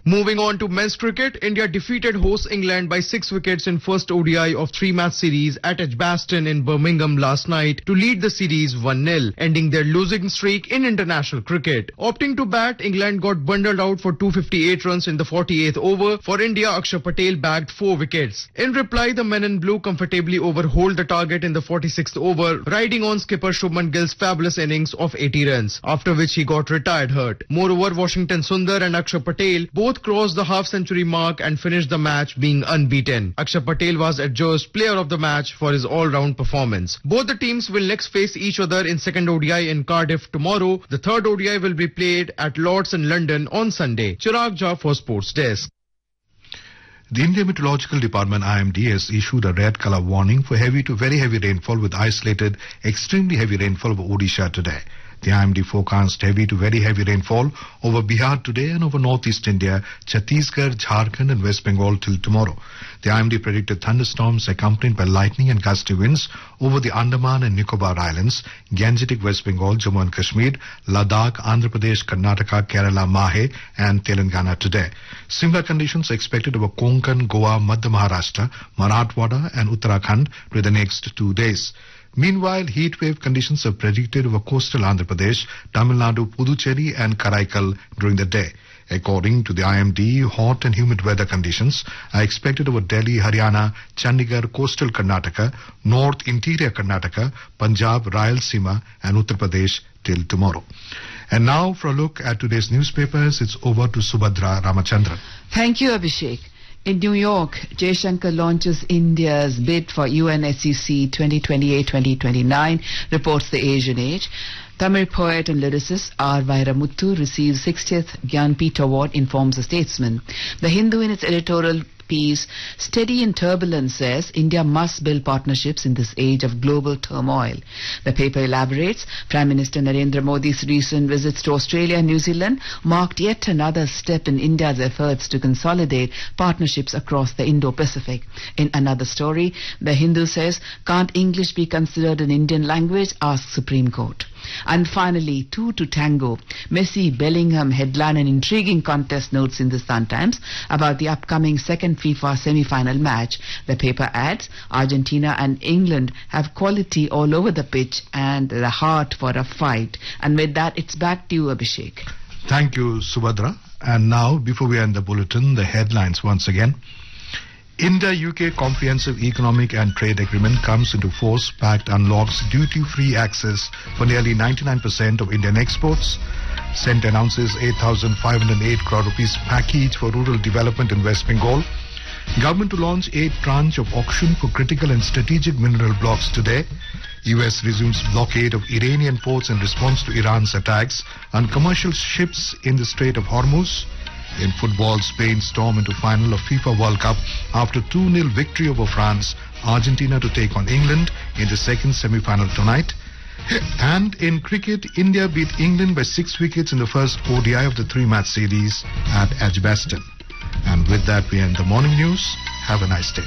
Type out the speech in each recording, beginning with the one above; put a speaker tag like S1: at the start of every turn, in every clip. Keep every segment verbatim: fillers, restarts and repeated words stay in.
S1: Moving on to men's cricket, India defeated host England by six wickets in first O D I of three-match series at Edgbaston in Birmingham last night to lead the series one nil, ending their losing streak in international cricket. Opting to bat, England got bundled out for two hundred fifty-eight runs in the forty-eighth over. For India, Akshar Patel bagged four wickets. In reply, the men in blue comfortably overhauled the target in the forty-sixth over, riding on skipper Shubman Gill's fabulous innings of eighty runs, after which he got retired hurt. Moreover, Washington Sundar and Akshar Patel both crossed the half-century mark and finished the match being unbeaten. Akshar Patel was adjudged player of the match for his all-round performance. Both the teams will next face each other in second O D I in Cardiff tomorrow. The third O D I will be played at Lord's in London on Sunday. Chirag Jha for Sports Desk.
S2: The Indian Meteorological Department I M D has issued a red color warning for heavy to very heavy rainfall with isolated extremely heavy rainfall over Odisha today. The I M D forecast heavy to very heavy rainfall over Bihar today and over northeast India, Chhattisgarh, Jharkhand and West Bengal till tomorrow. The I M D predicted thunderstorms accompanied by lightning and gusty winds over the Andaman and Nicobar Islands, Gangetic West Bengal, Jammu and Kashmir, Ladakh, Andhra Pradesh, Karnataka, Kerala, Mahe and Telangana today. Similar conditions are expected over Konkan, Goa, Madhya Maharashtra, Marathwada and Uttarakhand for the next two days. Meanwhile, heat wave conditions are predicted over coastal Andhra Pradesh, Tamil Nadu, Puducherry and Karaikal during the day. According to the I M D, hot and humid weather conditions are expected over Delhi, Haryana, Chandigarh, coastal Karnataka, north interior Karnataka, Punjab, Rayalaseema and Uttar Pradesh till tomorrow. And now for a look at today's newspapers, it's over to Subhadra Ramachandran.
S3: Thank you, Abhishek. In New York, Jaishankar launches India's bid for U N S C C twenty twenty-eight to twenty twenty-nine, reports the Asian Age. Tamil poet and lyricist R. Vairamuthu receives sixtieth Gyanpith Award, informs the Statesman. The Hindu in its editorial piece, Steady in Turbulence, says India must build partnerships in this age of global turmoil. The paper elaborates, Prime Minister Narendra Modi's recent visits to Australia and New Zealand marked yet another step in India's efforts to consolidate partnerships across the Indo-Pacific. In another story, The Hindu says, can't English be considered an Indian language, asks Supreme Court. And finally, two to tango. Messi Bellingham headline an intriguing contest, notes in the Sun Times about the upcoming second FIFA semi-final match. The paper adds, Argentina and England have quality all over the pitch and the heart for a fight. And with that, it's back to you, Abhishek.
S2: Thank you, Subhadra. And now, before we end the bulletin, the headlines once again. India-U K Comprehensive Economic and Trade Agreement comes into force. Pact unlocks duty-free access for nearly ninety-nine percent of Indian exports. Cent announces eight thousand five hundred eight crore rupees package for rural development in West Bengal. Government to launch eighth tranche of auction for critical and strategic mineral blocks today. U S resumes blockade of Iranian ports in response to Iran's attacks on commercial ships in the Strait of Hormuz. In football, Spain storm into final of FIFA World Cup after two nil victory over France. Argentina to take on England in the second semi-final tonight. And in cricket, India beat England by six wickets in the first O D I of the three-match series at Edgbaston. And with that, we end the morning news. Have a nice day.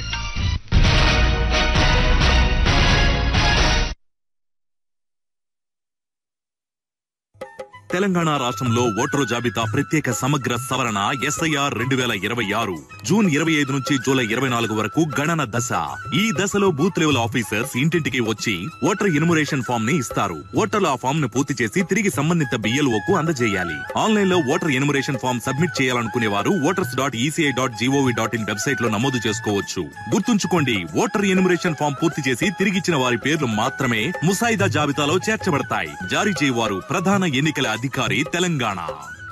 S4: Telangana రాష్ట్రంలో voter జాబితా ప్రత్యేక సమగ్ర సవరణ SIR రెండు వేల ఇరవై ఆరు June ఇరవై ఐదు నుంచి జూలై ఇరవై నాలుగు వరకు గణన దశ. ఈ దశలో బూత్ లెవెల్ ఆఫీసర్స్ ఇంటింటికి వచ్చి ఓటర్ ఎన్యుమరేషన్ ఫామ్ ని ఇస్తారు. ఓటర్లు ఆ ఫామ్ ను పూర్తి చేసి తిరిగి సంబంధిత బిఎల్ఓకు అందజేయాలి. ఆన్లైన్ లో ఓటర్ ఎన్యుమరేషన్ ఫామ్ సబ్మిట్ చేయాలనుకునే వారు voters dot ECI dot GOV dot in website లో నమోదు చేసుకోవచ్చు. గుర్తుంచుకోండి, ఓటర్ ఎన్యుమరేషన్ ఫామ్ పూర్తి చేసి తిరిగిచ్చిన వారి పేర్లు మాత్రమే ముసాయిదా జాబితాలో చేర్చబడతాయి. జారీ చేయవారు ప్రధాన ఎన్నికల అధికారి, తెలంగాణ.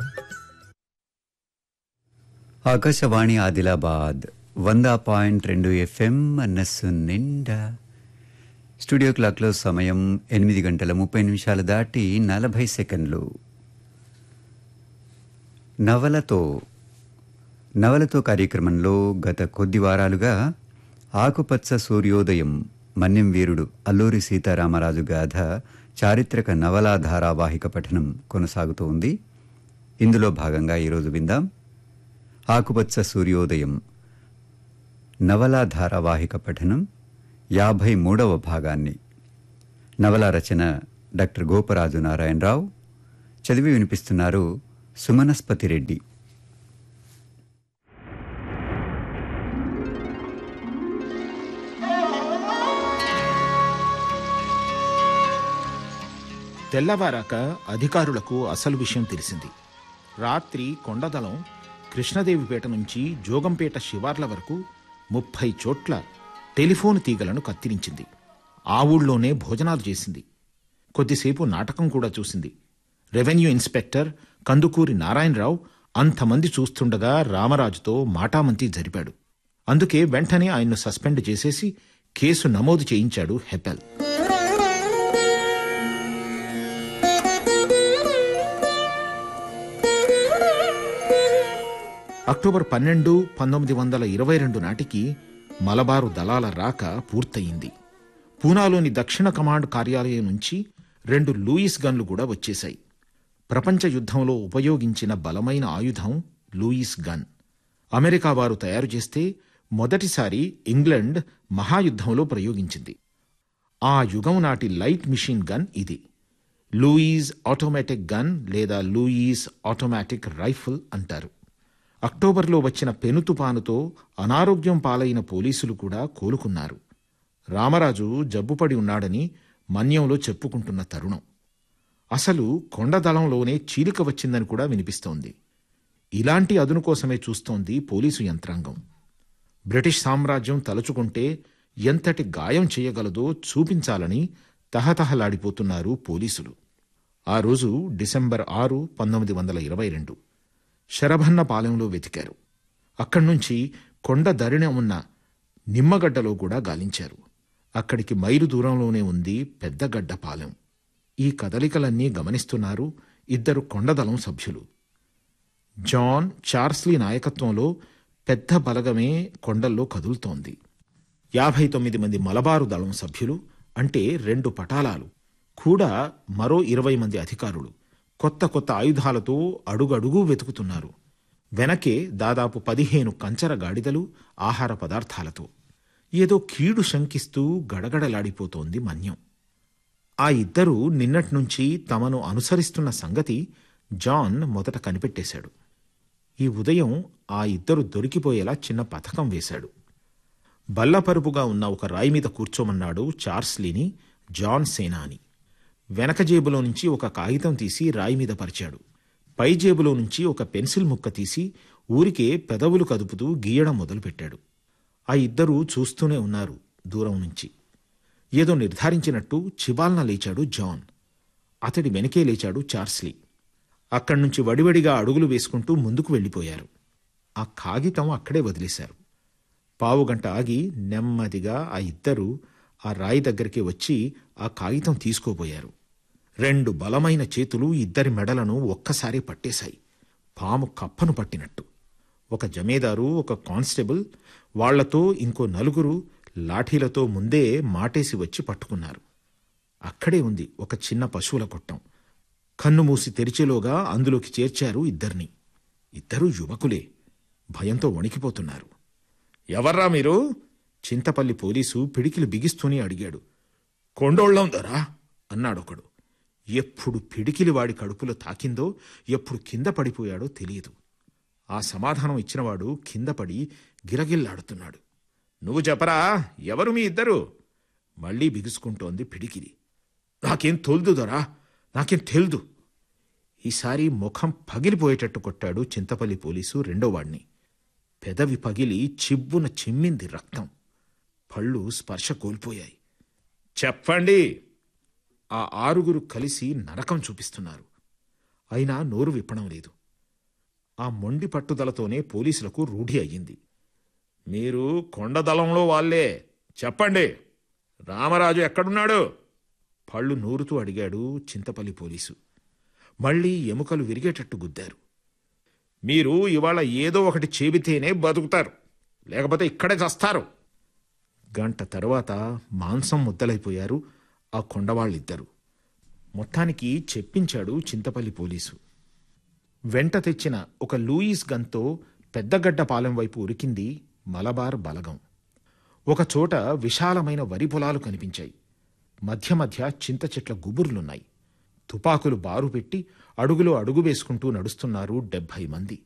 S5: ఆకాశవాణి ఆదిలాబాద్ వంద పాయింట్ రెండు ఎఫ్ఎం మనస్సు నిండా. స్టూడియో క్లాక్లో సమయం ఎనిమిది గంటల ముప్పై నిమిషాలు దాటి నలభై సెకండ్లు. నవలతో నవలతో కార్యక్రమంలో గత కొద్ది వారాలుగా ఆకుపచ్చ సూర్యోదయం, మన్యం వీరుడు అల్లూరి సీతారామరాజు గాథ చారిత్రక నవలా ధారావాహిక పఠనం కొనసాగుతూ ఉంది. ఇందులో భాగంగా ఈరోజు విందాం ఆకుపచ్చ సూర్యోదయం నవలా ధారావాహిక పఠనం యాభై మూడవ భాగాన్ని. నవలా రచన డాక్టర్ గోపరాజు నారాయణరావు. చదివి వినిపిస్తున్నారు సుమనస్పతి రెడ్డి.
S6: తెల్లవారాక అధికారులకు అసలు విషయం తెలిసింది. రాత్రి కొండదళం కృష్ణదేవిపేట నుంచి జోగంపేట శివార్ల వరకు ముప్పై చోట్ల టెలిఫోన్ తీగలను కత్తిరించింది. ఆ ఊళ్ళోనే భోజనాలు చేసింది. కొద్దిసేపు నాటకం కూడా చూసింది. రెవెన్యూ ఇన్స్పెక్టర్ కందుకూరి నారాయణరావు అంతమంది చూస్తుండగా రామరాజుతో మాటామంతి జరిపాడు. అందుకే వెంటనే ఆయన్ను సస్పెండ్ చేసేసి కేసు నమోదు చేయించాడు హెపెల్. అక్టోబర్ పన్నెండు పంతొమ్మిది వందల ఇరవై రెండు నాటికి మలబారు దళాల రాక పూర్తయింది. పూనాలోని దక్షిణ కమాండ్ కార్యాలయం నుంచి రెండు లూయిస్ గన్లు కూడా వచ్చేశాయి. ప్రపంచ యుద్ధంలో ఉపయోగించిన బలమైన ఆయుధం లూయిస్ గన్. అమెరికా వారు తయారు చేస్తే మొదటిసారి ఇంగ్లండ్ మహాయుద్ధంలో ప్రయోగించింది. ఆ యుగం నాటి లైట్ మిషన్ గన్ ఇది. లూయిస్ ఆటోమేటిక్ గన్ లేదా లూయిస్ ఆటోమేటిక్ రైఫిల్ అంటారు. అక్టోబర్లో వచ్చిన పెను తుపానుతో అనారోగ్యం పాలైన పోలీసులు కూడా కోలుకున్నారు. రామరాజు జబ్బుపడి ఉన్నాడని మన్యంలో చెప్పుకుంటున్న తరుణం. అసలు కొండదళంలోనే చీలిక వచ్చిందని కూడా వినిపిస్తోంది. ఇలాంటి అదును కోసమే చూస్తోంది పోలీసు యంత్రాంగం. బ్రిటిష్ సామ్రాజ్యం తలుచుకుంటే ఎంతటి గాయం చేయగలదో చూపించాలని తహతహలాడిపోతున్నారు పోలీసులు. ఆ రోజు డిసెంబర్ ఆరు పంతొమ్మిది వందల ఇరవై రెండు శరభన్నపాలెంలో వెతికారు. అక్కడ్నుంచి కొండ దరిన ఉన్న నిమ్మగడ్డలో కూడా గాలించారు. అక్కడికి మైలు దూరంలోనే ఉంది పెద్దగడ్డపాలెం. ఈ కదలికలన్నీ గమనిస్తున్నారు ఇద్దరు కొండదళం సభ్యులు. జాన్ చార్స్లీ నాయకత్వంలో పెద్ద బలగమే కొండల్లో కదులుతోంది. యాభై తొమ్మిది మంది మలబారు దళం సభ్యులు అంటే రెండు పటాలాలు కూడా మరో ఇరవై మంది అధికారులు కొత్త కొత్త ఆయుధాలతో అడుగడుగు వెతుకుతున్నారు. వెనకే దాదాపు పదిహేను కంచర గాడిదలు ఆహార పదార్థాలతో. ఏదో కీడు శంకిస్తూ గడగడలాడిపోతోంది మన్యం. ఆ ఇద్దరూ నిన్నట్నుంచి తమను అనుసరిస్తున్న సంగతి జాన్ మొదట కనిపెట్టేశాడు. ఈ ఉదయం ఆ ఇద్దరు దొరికిపోయేలా చిన్న పథకం వేశాడు. బల్లపరుపుగా ఉన్న ఒక రాయి మీద కూర్చోమన్నాడు చార్స్లీని జాన్ సేనాని. వెనక జేబులో నుంచి ఒక కాగితం తీసి రాయి మీద పరిచాడు. పై జేబులో నుంచి ఒక పెన్సిల్ ముక్క తీసి ఊరికే పెదవులు కదుపుతూ గీయడం మొదలుపెట్టాడు. ఆ ఇద్దరూ చూస్తూనే ఉన్నారు దూరం నుంచి. ఏదో నిర్ధారించినట్టు చిబాల్న లేచాడు జాన్. అతడి వెనకే లేచాడు చార్స్లీ. అక్కడ్నుంచి వడివడిగా అడుగులు వేసుకుంటూ ముందుకు వెళ్ళిపోయారు. ఆ కాగితం అక్కడే వదిలేశారు. పావుగంట ఆగి నెమ్మదిగా ఆ ఇద్దరూ ఆ రాయి దగ్గరికి వచ్చి ఆ కాగితం తీసుకోబోయారు. రెండు బలమైన చేతులు ఇద్దరి మెడలను ఒక్కసారి పట్టేశాయి, పాము కప్పను పట్టినట్టు. ఒక జమేదారు, ఒక కానిస్టేబుల్, వాళ్లతో ఇంకో నలుగురు లాఠీలతో ముందే మాటేసి వచ్చి పట్టుకున్నారు. అక్కడే ఉంది ఒక చిన్న పశువుల కొట్టం. కన్ను మూసి తెరిచేలోగా అందులోకి చేర్చారు ఇద్దరిని. ఇద్దరూ యువకులే. భయంతో వణికిపోతున్నారు. ఎవర్రా మీరు? చింతపల్లి పోలీసు పిడికిలు బిగిస్తూనే అడిగాడు. కొండోళ్ళం దొరా అన్నాడొకడు. ఎప్పుడు పిడికిలి వాడి కడుపులో తాకిందో, ఎప్పుడు కింద పడిపోయాడో తెలియదు. ఆ సమాధానం ఇచ్చినవాడు కింద పడి గిరగిల్లాడుతున్నాడు. నువ్వు చెప్పరా, ఎవరు మీ ఇద్దరు? మళ్లీ బిగుసుకుంటోంది పిడికిలి. నాకేం తోల్దు దొరా, నాకేం తెల్దు. ఈసారి ముఖం పగిలిపోయేటట్టు కొట్టాడు చింతపల్లి పోలీసు రెండోవాడిని. పెదవి పగిలి చిబ్బున చిమ్మింది రక్తం. పళ్ళు స్పర్శ కోల్పోయాయి. చెప్పండి. ఆ ఆరుగురు కలిసి నరకం చూపిస్తున్నారు. అయినా నోరు విప్పడం లేదు. ఆ మొండి పట్టుదలతోనే పోలీసులకు రూఢి అయ్యింది. మీరు కొండదళంలో వాళ్లే, చెప్పండి, రామరాజు ఎక్కడున్నాడు? పళ్ళు నూరుతూ అడిగాడు చింతపల్లి పోలీసు. మళ్లీ ఎముకలు విరిగేటట్టు గుద్దారు. మీరు ఇవాళ ఏదో ఒకటి చెబితేనే బతుకుతారు, లేకపోతే ఇక్కడే చస్తారు. గంట తరువాత మాంసం ముద్దలైపోయారు ఆ కొండవాళ్ళిద్దరూ. మొత్తానికి చెప్పించాడు చింతపల్లి పోలీసు. వెంట తెచ్చిన ఒక లూయిస్ గన్తో పెద్దగడ్డపాలెం వైపు ఉరికింది మలబార్ బలగం. ఒకచోట విశాలమైన వరి పొలాలు కనిపించాయి. మధ్య మధ్య చింత చెట్ల గుబుర్లున్నాయి. తుపాకులు బారు పెట్టి అడుగులో అడుగు వేసుకుంటూ నడుస్తున్నారు డెబ్భై మంది.